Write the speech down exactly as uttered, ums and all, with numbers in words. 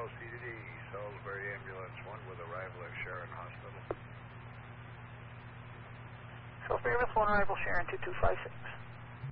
L C D D, Salisbury Ambulance one with arrival at Sharon Hospital. Salisbury Ambulance one, arrival Sharon two two five six.